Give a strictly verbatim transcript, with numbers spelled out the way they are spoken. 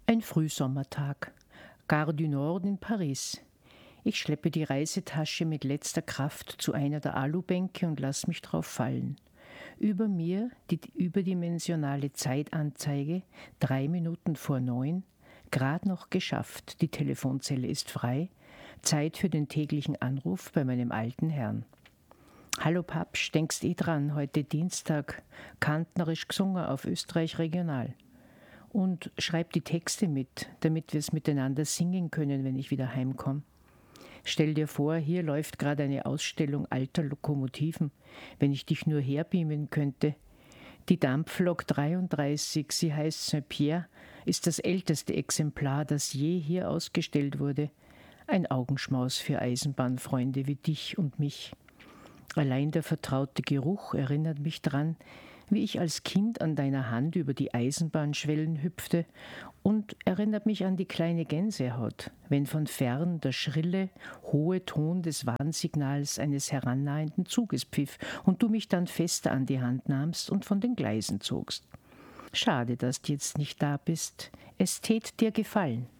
Ein Frühsommertag. Gare du Nord in Paris. Ich schleppe die Reisetasche mit letzter Kraft zu einer der Alubänke und lass mich drauf fallen. Über mir die überdimensionale Zeitanzeige, drei Minuten vor neun, grad noch geschafft, die Telefonzelle ist frei, Zeit für den täglichen Anruf bei meinem alten Herrn. Hallo Papsch, denkst eh dran, heute Dienstag, kantnerisch gesungen auf Österreich Regional. Und schreib die Texte mit, damit wir es miteinander singen können, wenn ich wieder heimkomme. Stell dir vor, hier läuft gerade eine Ausstellung alter Lokomotiven, wenn ich dich nur herbeamen könnte. Die Dampflok dreiunddreißig, sie heißt Saint-Pierre, ist das älteste Exemplar, das je hier ausgestellt wurde. Ein Augenschmaus für Eisenbahnfreunde wie dich und mich. Allein der vertraute Geruch erinnert mich dran, wie ich als Kind an deiner Hand über die Eisenbahnschwellen hüpfte und erinnert mich an die kleine Gänsehaut, wenn von fern der schrille, hohe Ton des Warnsignals eines herannahenden Zuges pfiff und du mich dann fester an die Hand nahmst und von den Gleisen zogst. Schade, dass du jetzt nicht da bist. Es tät dir gefallen.